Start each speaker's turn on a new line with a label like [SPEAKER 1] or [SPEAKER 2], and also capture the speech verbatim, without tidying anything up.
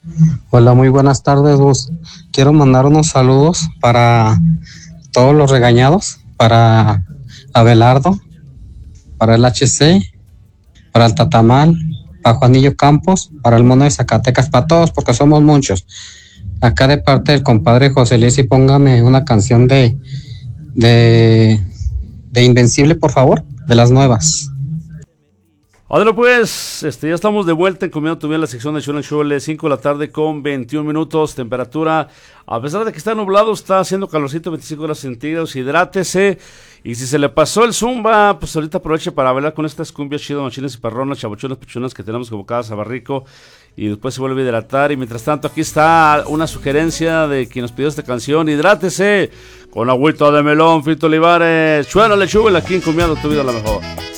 [SPEAKER 1] Hola, muy buenas tardes, Gus. Quiero mandar unos saludos para todos los regañados, para Abelardo, para el H C, para el Tatamal, para Juanillo Campos, para el Mono de Zacatecas, para todos, porque somos muchos. Acá de parte del compadre José Luis, y póngame una canción de, de, de Invencible, por favor, de las nuevas.
[SPEAKER 2] Ahora pues, este, ya estamos de vuelta en Comiendo tu Bien, la sección de Show and Show, cinco de la tarde con veintiún minutos, temperatura, a pesar de que está nublado, está haciendo calorcito, veinticinco grados centígrados, hidrátese, y si se le pasó el zumba, pues ahorita aproveche para bailar con estas cumbias chidas, machines y perronas, chabochonas, pechonas que tenemos convocadas a Barrico, y después se vuelve a hidratar, y mientras tanto aquí está una sugerencia de quien nos pidió esta canción, hidrátese, con agüita de melón, Fito Olivares, chuénale, chúbela aquí en Comiendo tu Vida la mejor.